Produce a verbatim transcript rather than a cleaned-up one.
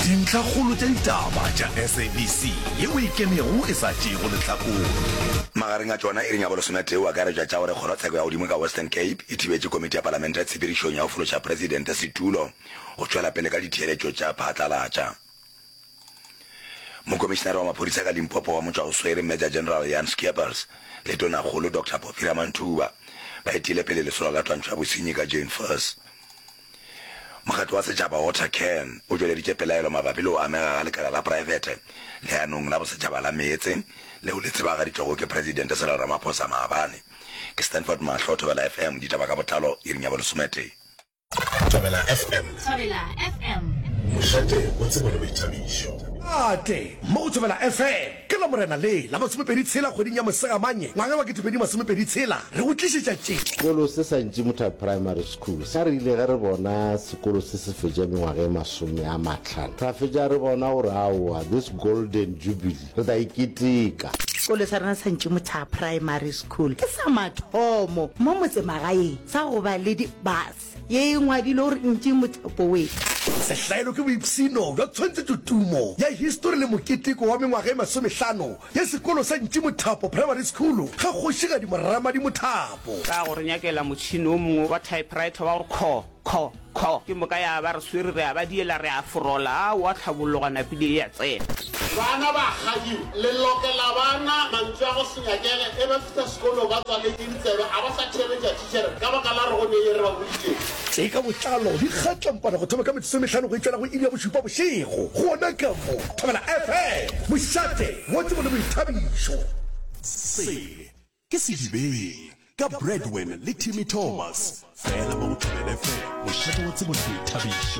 dintlha kgolo tša ditaba tša S A B C yeo e kemego e sa tšego lehlakong. Magareng a tšona e reng ya bolesometheo a ka re tša tša gore kgorotsheko ya godimo ka Western Cape e thibetše komiti ya palamente ya tshepedišong ya go fološa presidente setulo go tšwela pele ka ditheeletšo tša phatlalatša. Mokomišenare wa maphodisa ka Limpopo wa motšwaoswere Major General Jan Skeepers le tonakgolo Doctor Porphyria Manthuba ba etile pele lesolo la twantšho ya bosenyi ka Jane First. Mokgatlo wa setšhaba Watercan o tšweleditše pelaelo mabapi le o amega ga lekala la private leanong la bosetšhaba la meetse leo le tsebagaditšwego ke presidente Cyril Ramaphosa maabane. Ke Stanford Mahlo, Thobela F M, ditaba ka botlalo e reng ya bolesomete. Thobela F M. Thobela F M. Mošate o tsebo le boithabišo. Ate mo go Thobela F M ke la morena le la masomepedi tshela kgweding ya mosegamanye ngwaga wa ketepedi masomepedi tshela re go tlišetša tše sekolo se sa Ntšimutha Primary School sa re ile ge re bona sekolo se se fetša mengwaga e masome a matlhano ra fetša re bona gore aowa this golden jubilee re ta iketeka. sekolo sa rena sa Ntšimutha Primary School ke sa mathomo mo motsemagaeng sa go ba le dibus ye e ngwadile gore Ntšimutha powe sehlaelo ke boipsino bja tshwantse tutumo ya history le moketeko wa mengwaga e masomehlano ya sekolo sa Ntšimutha Primary School ga kgošigadi Moramadi Mothapo ka gore nyakela motšhini o mongwe wa typewriter wa gore kho kho kho ke moka ya ba re swere re a ba diela re a forola a wa tlhabologana pele ya tsena bana ba gadi le lokela bana mantšu a go senyakele e ba feta sekolo ba tswa le dintsebe a ba sa theletša tšitšhere ka baka la re go ne e re ba boditše tše ka botlalo di kgatlampana go thoma ka metsosomehlano go itšwela go ile ya bošupa bošego gona ka mo Thobela F M mošate wa tsebo le boithabišo. Se ke sedibeng ka Breadwin le Timmy Thomas fela mo Thobela F M mošate wa tsebo le boithabišo.